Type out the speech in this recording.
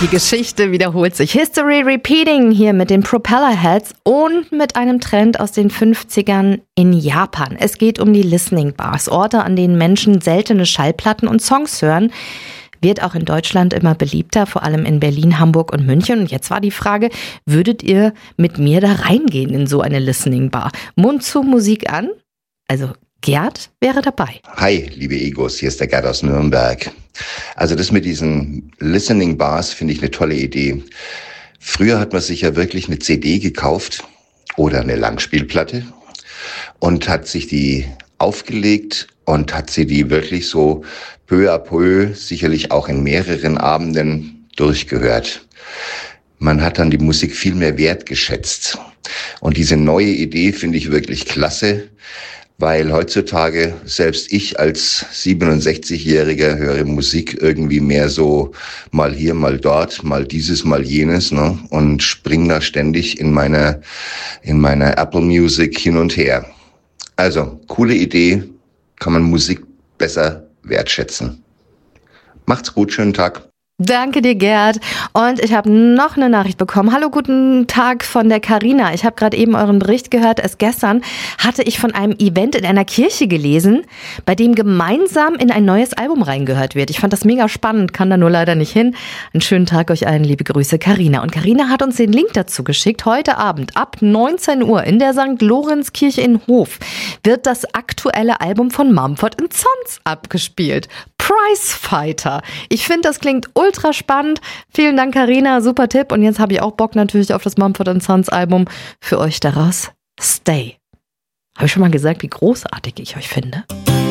Die Geschichte wiederholt sich. History repeating hier mit den Propellerheads und mit einem Trend aus den 50ern in Japan. Es geht um die Listening Bars, Orte, an denen Menschen seltene Schallplatten und Songs hören. Wird auch in Deutschland immer beliebter, vor allem in Berlin, Hamburg und München. Und jetzt war die Frage, würdet ihr mit mir da reingehen in so eine Listening Bar? Mund zu, Musik an? Also Gerd wäre dabei. Hi, liebe Egos, hier ist der Gerd aus Nürnberg. Also das mit diesen Listening Bars finde ich eine tolle Idee. Früher hat man sich ja wirklich eine CD gekauft oder eine Langspielplatte und hat sich die aufgelegt und hat sie die wirklich so peu à peu, sicherlich auch in mehreren Abenden durchgehört. Man hat dann die Musik viel mehr wertgeschätzt. Und diese neue Idee finde ich wirklich klasse, weil heutzutage selbst ich als 67-Jähriger höre Musik irgendwie mehr so mal hier, mal dort, mal dieses, mal jenes, ne? Und spring da ständig in meiner Apple Music hin und her. Also, coole Idee, kann man Musik besser wertschätzen. Macht's gut, schönen Tag. Danke dir, Gerd. Und ich habe noch eine Nachricht bekommen. Hallo, guten Tag von der Carina. Ich habe gerade eben euren Bericht gehört. Erst gestern hatte ich von einem Event in einer Kirche gelesen, bei dem gemeinsam in ein neues Album reingehört wird. Ich fand das mega spannend, kann da nur leider nicht hin. Einen schönen Tag euch allen, liebe Grüße, Carina. Und Carina hat uns den Link dazu geschickt. Heute Abend ab 19 Uhr in der St. Lorenzkirche in Hof wird das aktuelle Album von Mumford & Sons abgespielt. Prizefighter. Ich finde, das klingt ultra spannend. Vielen Dank, Carina. Super Tipp. Und jetzt habe ich auch Bock natürlich auf das Mumford & Sons Album. Für euch daraus Stay. Habe ich schon mal gesagt, wie großartig ich euch finde?